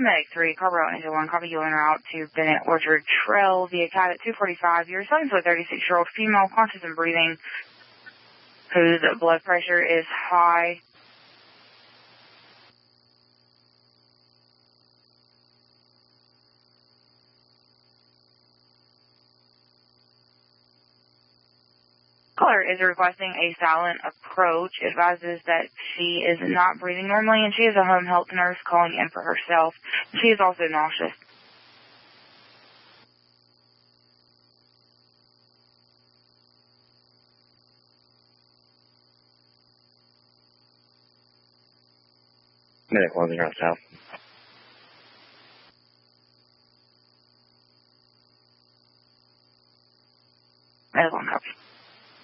Medic 3, Carver Angel 1, copy you en route to Bennett Orchard Trail via Cabot 245. You're assigned to a 36-year-old female, conscious and breathing, whose blood pressure is high. Caller is requesting a silent approach, advises that she is not breathing normally, and she is a home health nurse calling in for herself. She is also nauseous. Medic 1 South.